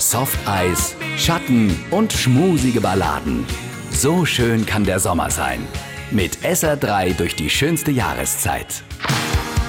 Softeis, Schatten und schmusige Balladen. So schön kann der Sommer sein. Mit SR3 durch die schönste Jahreszeit.